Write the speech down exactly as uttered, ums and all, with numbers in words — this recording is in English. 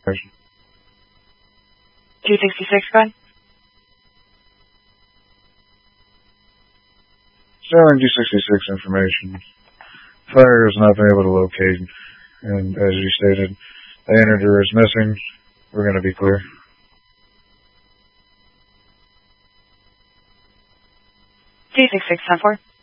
two sixty-six, go ahead. Starling two sixty-six information. Fire has not been able to locate, and as you stated, the integer is missing. We're going to be clear. two sixty-six, ten four.